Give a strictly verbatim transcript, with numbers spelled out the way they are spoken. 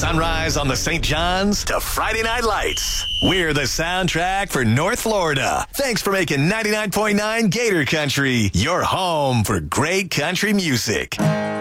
sunrise on the Saint John's to Friday Night Lights. We're the soundtrack for North Florida. Thanks for making ninety-nine point nine Gator Country your home for great country music.